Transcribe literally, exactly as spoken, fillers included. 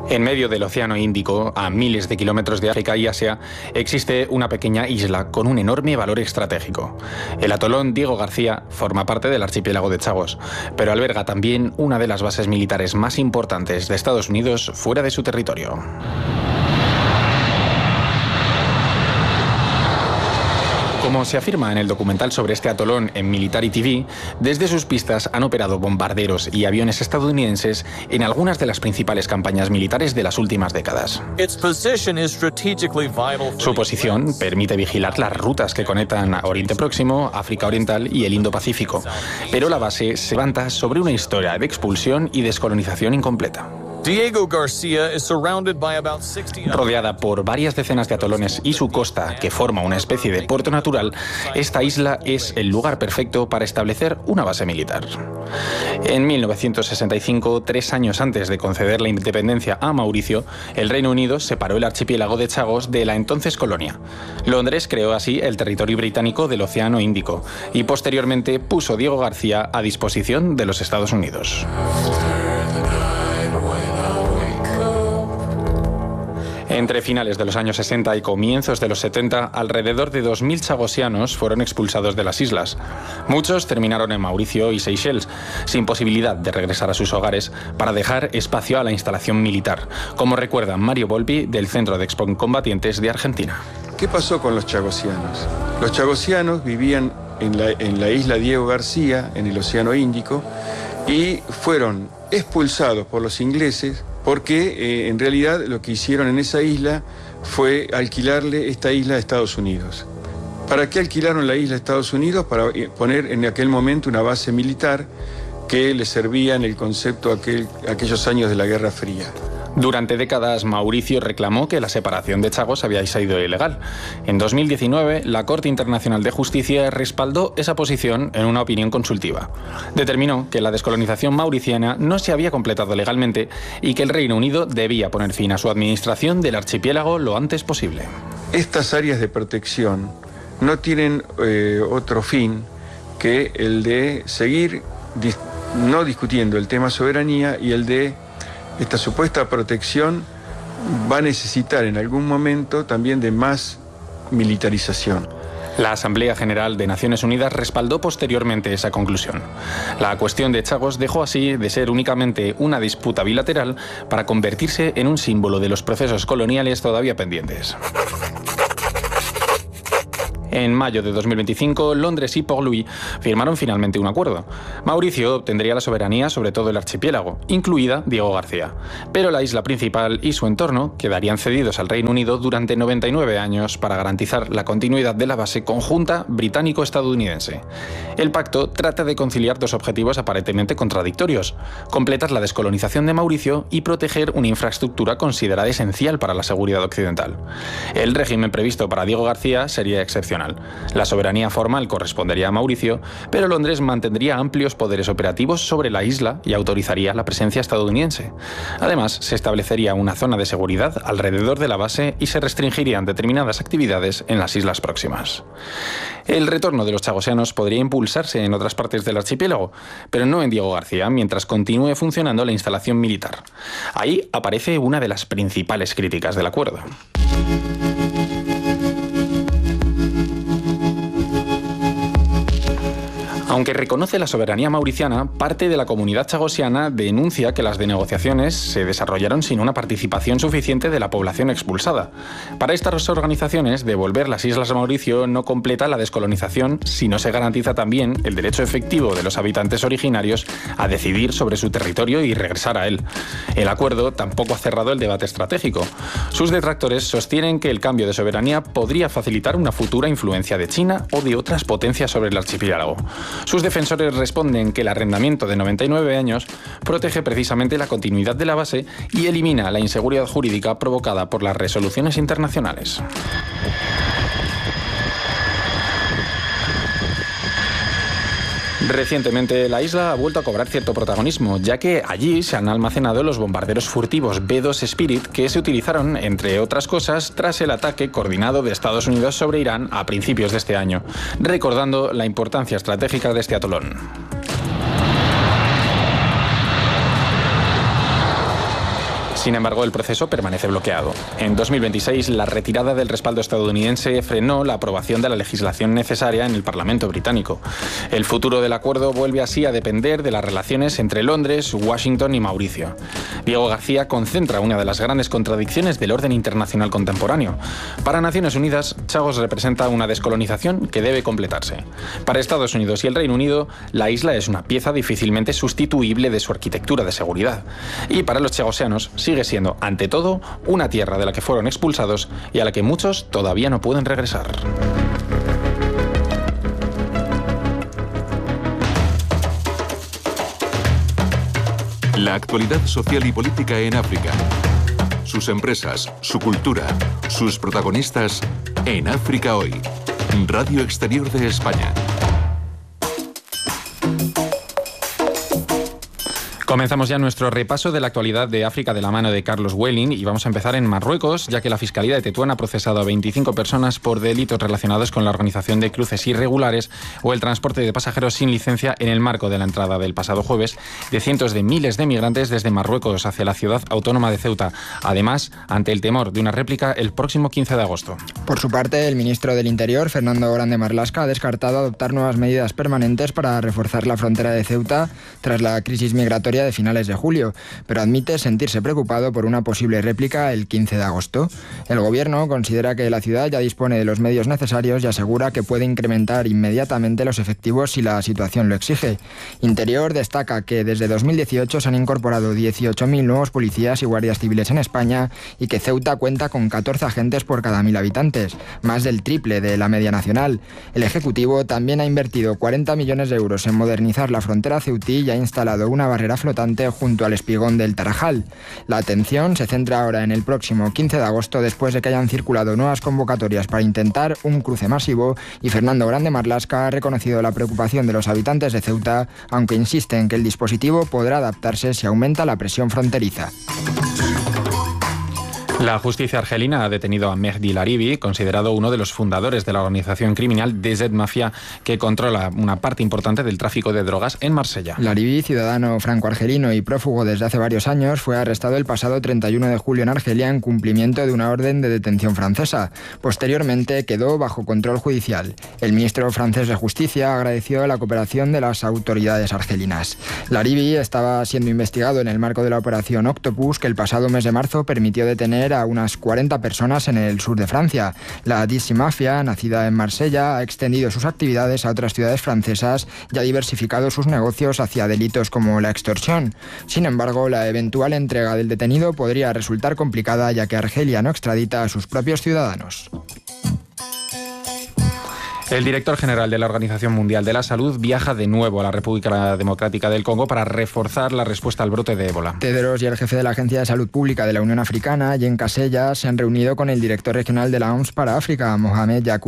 En medio del Océano Índico, a miles de kilómetros de África y Asia, existe una pequeña isla con un enorme valor estratégico. El atolón Diego García forma parte del archipiélago de Chagos, pero alberga también una de las bases militares más importantes de Estados Unidos fuera de su territorio. Como se afirma en el documental sobre este atolón en Military T V, desde sus pistas han operado bombarderos y aviones estadounidenses en algunas de las principales campañas militares de las últimas décadas. Su posición permite vigilar las rutas que conectan a Oriente Próximo, África Oriental y el Indo-Pacífico, pero la base se levanta sobre una historia de expulsión y descolonización incompleta. Diego García is surrounded by about sixty... Rodeada por varias decenas de atolones y su costa, que forma una especie de puerto natural, esta isla es el lugar perfecto para establecer una base militar. En mil novecientos sesenta y cinco, tres años antes de conceder la independencia a Mauricio, el Reino Unido separó el archipiélago de Chagos de la entonces colonia. Londres creó así el territorio británico del Océano Índico y posteriormente puso Diego García a disposición de los Estados Unidos. Entre finales de los años sesenta y comienzos de los setenta, alrededor de dos mil chagosianos fueron expulsados de las islas. Muchos terminaron en Mauricio y Seychelles, sin posibilidad de regresar a sus hogares para dejar espacio a la instalación militar, como recuerda Mario Volpi del Centro de Excombatientes de Argentina. ¿Qué pasó con los chagosianos? Los chagosianos vivían en la, en la isla Diego García, en el Océano Índico, y fueron expulsados por los ingleses porque eh, en realidad lo que hicieron en esa isla fue alquilarle esta isla a Estados Unidos. ¿Para qué alquilaron la isla a Estados Unidos? Para poner en aquel momento una base militar que les servía en el concepto aquel, aquellos años de la Guerra Fría. Durante décadas, Mauricio reclamó que la separación de Chagos había sido ilegal. En dos mil diecinueve, la Corte Internacional de Justicia respaldó esa posición en una opinión consultiva. Determinó que la descolonización mauriciana no se había completado legalmente y que el Reino Unido debía poner fin a su administración del archipiélago lo antes posible. Estas áreas de protección no tienen eh, otro fin que el de seguir dis- no discutiendo el tema soberanía y el de esta supuesta protección va a necesitar en algún momento también de más militarización. La Asamblea General de Naciones Unidas respaldó posteriormente esa conclusión. La cuestión de Chagos dejó así de ser únicamente una disputa bilateral para convertirse en un símbolo de los procesos coloniales todavía pendientes. En mayo de dos mil veinticinco, Londres y Port-Louis firmaron finalmente un acuerdo. Mauricio obtendría la soberanía sobre todo el archipiélago, incluida Diego García. Pero la isla principal y su entorno quedarían cedidos al Reino Unido durante noventa y nueve años para garantizar la continuidad de la base conjunta británico-estadounidense. El pacto trata de conciliar dos objetivos aparentemente contradictorios: completar la descolonización de Mauricio y proteger una infraestructura considerada esencial para la seguridad occidental. El régimen previsto para Diego García sería excepcional. La soberanía formal correspondería a Mauricio, pero Londres mantendría amplios poderes operativos sobre la isla y autorizaría la presencia estadounidense. Además, se establecería una zona de seguridad alrededor de la base y se restringirían determinadas actividades en las islas próximas. El retorno de los chagosianos podría impulsarse en otras partes del archipiélago, pero no en Diego García, mientras continúe funcionando la instalación militar. Ahí aparece una de las principales críticas del acuerdo. Aunque reconoce la soberanía mauriciana, parte de la comunidad chagosiana denuncia que las negociaciones se desarrollaron sin una participación suficiente de la población expulsada. Para estas organizaciones, devolver las islas a Mauricio no completa la descolonización si no se garantiza también el derecho efectivo de los habitantes originarios a decidir sobre su territorio y regresar a él. El acuerdo tampoco ha cerrado el debate estratégico. Sus detractores sostienen que el cambio de soberanía podría facilitar una futura influencia de China o de otras potencias sobre el archipiélago. Sus defensores responden que el arrendamiento de noventa y nueve años protege precisamente la continuidad de la base y elimina la inseguridad jurídica provocada por las resoluciones internacionales. Recientemente, la isla ha vuelto a cobrar cierto protagonismo, ya que allí se han almacenado los bombarderos furtivos B dos Spirit que se utilizaron, entre otras cosas, tras el ataque coordinado de Estados Unidos sobre Irán a principios de este año, recordando la importancia estratégica de este atolón. Sin embargo, el proceso permanece bloqueado. En dos mil veintiséis, la retirada del respaldo estadounidense frenó la aprobación de la legislación necesaria en el Parlamento británico. El futuro del acuerdo vuelve así a depender de las relaciones entre Londres, Washington y Mauricio. Diego García concentra una de las grandes contradicciones del orden internacional contemporáneo. Para Naciones Unidas, Chagos representa una descolonización que debe completarse. Para Estados Unidos y el Reino Unido, la isla es una pieza difícilmente sustituible de su arquitectura de seguridad. Y para los chagosianos, sigue siendo, ante todo, una tierra de la que fueron expulsados y a la que muchos todavía no pueden regresar. La actualidad social y política en África. Sus empresas, su cultura, sus protagonistas en África Hoy. Radio Exterior de España. Comenzamos ya nuestro repaso de la actualidad de África de la mano de Carlos Welling y vamos a empezar en Marruecos, ya que la Fiscalía de Tetuán ha procesado a veinticinco personas por delitos relacionados con la organización de cruces irregulares o el transporte de pasajeros sin licencia en el marco de la entrada del pasado jueves de cientos de miles de migrantes desde Marruecos hacia la ciudad autónoma de Ceuta. Además, ante el temor de una réplica el próximo quince de agosto. Por su parte, el ministro del Interior, Fernando Grande Marlaska, ha descartado adoptar nuevas medidas permanentes para reforzar la frontera de Ceuta tras la crisis migratoria de finales de julio, pero admite sentirse preocupado por una posible réplica el quince de agosto. El gobierno considera que la ciudad ya dispone de los medios necesarios y asegura que puede incrementar inmediatamente los efectivos si la situación lo exige. Interior destaca que desde dos mil dieciocho se han incorporado dieciocho mil nuevos policías y guardias civiles en España y que Ceuta cuenta con catorce agentes por cada mil habitantes, más del triple de la media nacional. El Ejecutivo también ha invertido cuarenta millones de euros en modernizar la frontera ceutí y ha instalado una barrera flotante junto al espigón del Tarajal. La atención se centra ahora en el próximo quince de agosto después de que hayan circulado nuevas convocatorias para intentar un cruce masivo y Fernando Grande Marlaska ha reconocido la preocupación de los habitantes de Ceuta, aunque insiste en que el dispositivo podrá adaptarse si aumenta la presión fronteriza. La justicia argelina ha detenido a Mehdi Laribi, considerado uno de los fundadores de la organización criminal D Z Mafia, que controla una parte importante del tráfico de drogas en Marsella. Laribi, ciudadano franco-argelino y prófugo desde hace varios años, fue arrestado el pasado treinta y uno de julio en Argelia en cumplimiento de una orden de detención francesa. Posteriormente quedó bajo control judicial. El ministro francés de Justicia agradeció la cooperación de las autoridades argelinas. Laribi estaba siendo investigado en el marco de la operación Octopus, que el pasado mes de marzo permitió detener a unas cuarenta personas en el sur de Francia. La D Z Mafia, nacida en Marsella, ha extendido sus actividades a otras ciudades francesas y ha diversificado sus negocios hacia delitos como la extorsión. Sin embargo, la eventual entrega del detenido podría resultar complicada, ya que Argelia no extradita a sus propios ciudadanos. El director general de la Organización Mundial de la Salud viaja de nuevo a la República Democrática del Congo para reforzar la respuesta al brote de ébola. Tedros y el jefe de la Agencia de Salud Pública de la Unión Africana, Jen Kaseya, se han reunido con el director regional de la O M S para África, Mohamed Yacoub